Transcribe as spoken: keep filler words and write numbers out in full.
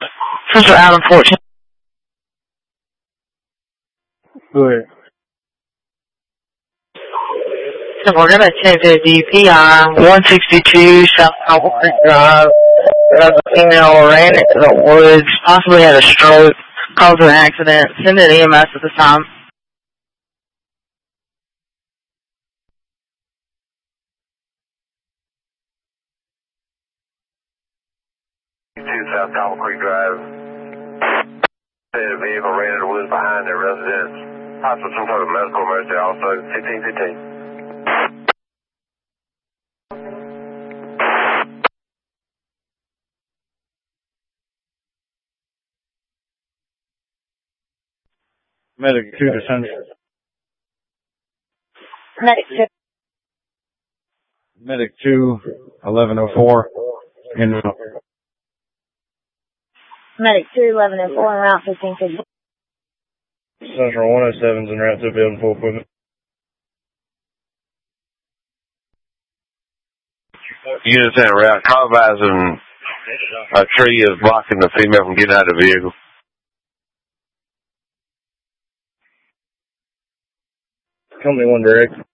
Central Island fourteen. Go ahead. So we're going to take the D P I one sixty-two South Cowboy Creek Drive. There's a female ran into the woods, possibly had a stroke, caused an accident. Send an E M S at this time. two South Cowboy Creek Drive. The vehicle ran into the woods behind their residence. Hospital, some sort of medical emergency also, fifteen fifteen. Medic two to Central. Medic two. Medic two, eleven oh four. In route. Medic two, eleven oh four, en route fifteen fifty. Central one oh seven's en route to building full equipment. Units en route. Call advising a tree is blocking the female from getting out of the vehicle. Company one direct.